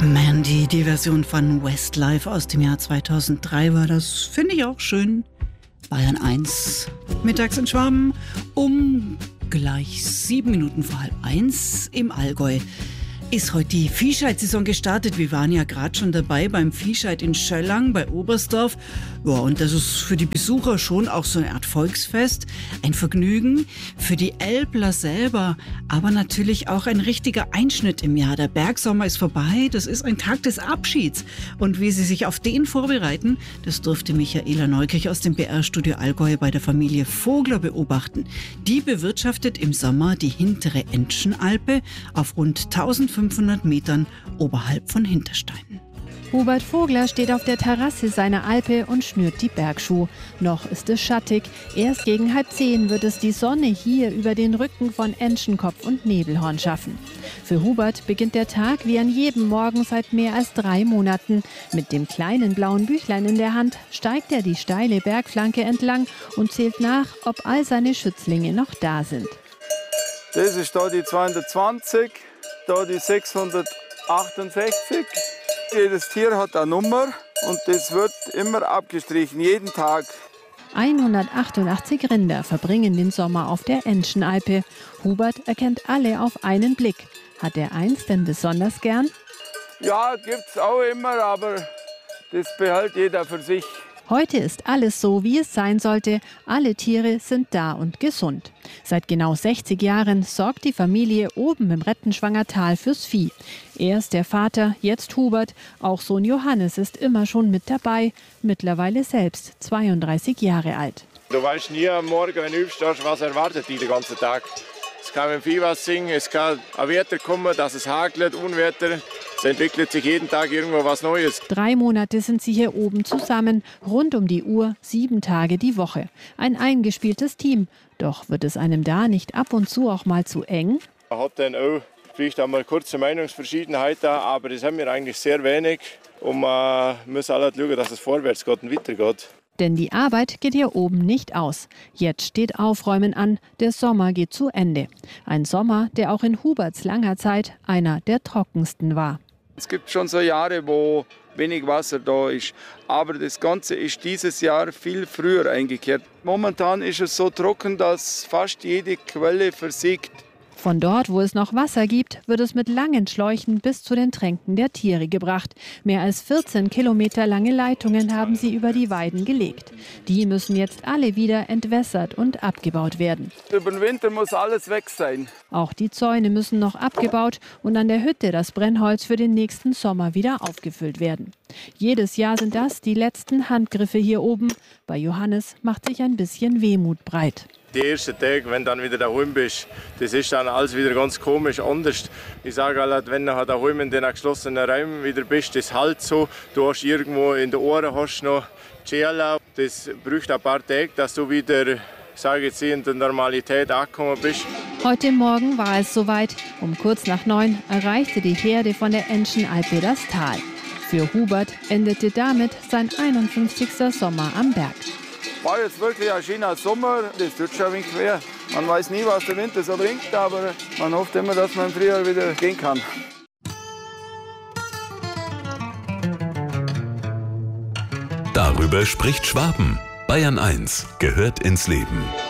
Mandy, die Version von Westlife aus dem Jahr 2003 war das, finde ich auch schön. Bayern 1, mittags in Schwaben, um gleich 7 Minuten vor 12:30 im Allgäu. Ist heute die Viehscheid-Saison gestartet. Wir waren ja gerade schon dabei beim Viehscheid in Schöllang bei Oberstdorf. Ja, und das ist für die Besucher schon auch so eine Art Volksfest, ein Vergnügen für die Elbler selber, aber natürlich auch ein richtiger Einschnitt im Jahr. Der Bergsommer ist vorbei, das ist ein Tag des Abschieds. Und wie sie sich auf den vorbereiten, das durfte Michaela Neukirch aus dem BR-Studio Allgäu bei der Familie Vogler beobachten. Die bewirtschaftet im Sommer die hintere Entschenalpe auf rund 1500 Metern oberhalb von Hintersteinen. Hubert Vogler steht auf der Terrasse seiner Alpe und schnürt die Bergschuh. Noch ist es schattig. Erst gegen 9:30 wird es die Sonne hier über den Rücken von Entschenkopf und Nebelhorn schaffen. Für Hubert beginnt der Tag wie an jedem Morgen seit mehr als 3 Monaten. Mit dem kleinen blauen Büchlein in der Hand steigt er die steile Bergflanke entlang und zählt nach, ob all seine Schützlinge noch da sind. Das ist da die 220, da die 668. Jedes Tier hat eine Nummer und das wird immer abgestrichen, jeden Tag. 188 Rinder verbringen den Sommer auf der Entschenalpe. Hubert erkennt alle auf einen Blick. Hat er eins denn besonders gern? Ja, gibt's auch immer, aber das behält jeder für sich. Heute ist alles so, wie es sein sollte. Alle Tiere sind da und gesund. Seit genau 60 Jahren sorgt die Familie oben im Rettenschwanger Tal fürs Vieh. Erst der Vater, jetzt Hubert. Auch Sohn Johannes ist immer schon mit dabei. Mittlerweile selbst 32 Jahre alt. Du weißt nie am Morgen, wenn du aufstehst, was erwartet dich den ganzen Tag. Es kann im Vieh was singen, es kann ein Wetter kommen, dass es hagelt, Unwetter. Es entwickelt sich jeden Tag irgendwo was Neues. 3 Monate sind sie hier oben zusammen, rund um die Uhr, 7 Tage die Woche. Ein eingespieltes Team. Doch wird es einem da nicht ab und zu auch mal zu eng? Man hat dann auch vielleicht einmal kurze Meinungsverschiedenheit da, aber das haben wir eigentlich sehr wenig. Und wir müssen alle schauen, dass es vorwärts geht und weitergeht. Denn die Arbeit geht hier oben nicht aus. Jetzt steht Aufräumen an, der Sommer geht zu Ende. Ein Sommer, der auch in Huberts langer Zeit einer der trockensten war. Es gibt schon so Jahre, wo wenig Wasser da ist. Aber das Ganze ist dieses Jahr viel früher eingekehrt. Momentan ist es so trocken, dass fast jede Quelle versiegt. Von dort, wo es noch Wasser gibt, wird es mit langen Schläuchen bis zu den Tränken der Tiere gebracht. Mehr als 14 Kilometer lange Leitungen haben sie über die Weiden gelegt. Die müssen jetzt alle wieder entwässert und abgebaut werden. Über den Winter muss alles weg sein. Auch die Zäune müssen noch abgebaut und an der Hütte das Brennholz für den nächsten Sommer wieder aufgefüllt werden. Jedes Jahr sind das die letzten Handgriffe hier oben. Bei Johannes macht sich ein bisschen Wehmut breit. Die ersten Tage, wenn du dann wieder daheim bist, das ist dann alles wieder ganz komisch, anders. Ich sage halt, wenn du daheim in den geschlossenen Räumen wieder bist, das halt so. Du hast irgendwo in den Ohren hast noch Cella. Das braucht ein paar Tage, dass du wieder, sage ich jetzt, in der Normalität angekommen bist. Heute Morgen war es soweit. Um kurz nach 9 erreichte die Herde von der Entschenalpe das Tal. Für Hubert endete damit sein 51. Sommer am Berg. War jetzt wirklich ein schöner Sommer, das tut schon ein wenig schwer. Man weiß nie, was der Winter so bringt, aber man hofft immer, dass man im Frühjahr wieder gehen kann. Darüber spricht Schwaben. Bayern 1 gehört ins Leben.